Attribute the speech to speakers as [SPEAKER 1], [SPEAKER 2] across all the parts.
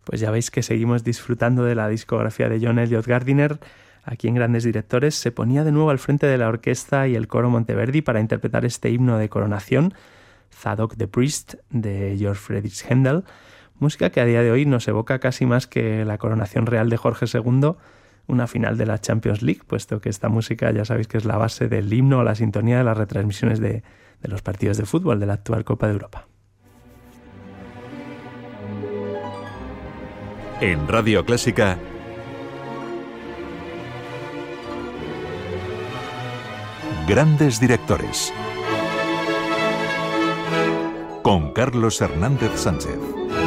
[SPEAKER 1] Pues ya veis que seguimos disfrutando de la discografía de John Eliot Gardiner. Aquí en Grandes Directores se ponía de nuevo al frente de la orquesta y el coro Monteverdi para interpretar este himno de coronación, Zadok the Priest, de George Friedrich Händel, música que a día de hoy nos evoca casi más que la coronación real de Jorge II, una final de la Champions League, puesto que esta música ya sabéis que es la base del himno o la sintonía de las retransmisiones de los partidos de fútbol de la actual Copa de Europa.
[SPEAKER 2] En Radio Clásica, Grandes Directores, con Carlos Hernández Sánchez.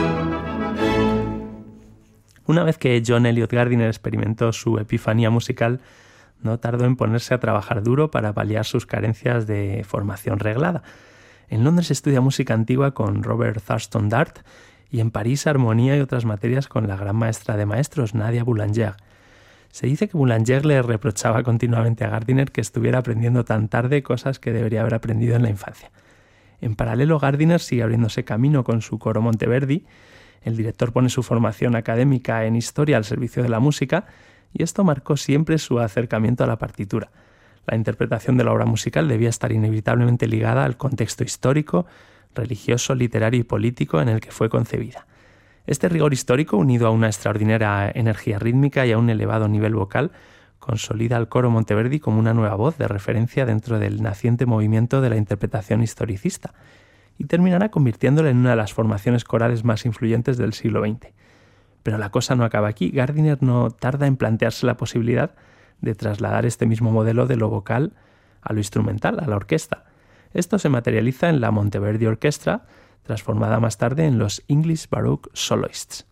[SPEAKER 1] Una vez que John Eliot Gardiner experimentó su epifanía musical, no tardó en ponerse a trabajar duro para paliar sus carencias de formación reglada. En Londres estudia música antigua con Robert Thurston Dart y en París armonía y otras materias con la gran maestra de maestros, Nadia Boulanger. Se dice que Boulanger le reprochaba continuamente a Gardiner que estuviera aprendiendo tan tarde cosas que debería haber aprendido en la infancia. En paralelo, Gardiner sigue abriéndose camino con su coro Monteverdi. El director pone su formación académica en historia al servicio de la música y esto marcó siempre su acercamiento a la partitura. La interpretación de la obra musical debía estar inevitablemente ligada al contexto histórico, religioso, literario y político en el que fue concebida. Este rigor histórico, unido a una extraordinaria energía rítmica y a un elevado nivel vocal, consolida al coro Monteverdi como una nueva voz de referencia dentro del naciente movimiento de la interpretación historicista y terminará convirtiéndola en una de las formaciones corales más influyentes del siglo XX. Pero la cosa no acaba aquí. Gardiner no tarda en plantearse la posibilidad de trasladar este mismo modelo de lo vocal a lo instrumental, a la orquesta. Esto se materializa en la Monteverdi Orchestra, transformada más tarde en los English Baroque Soloists.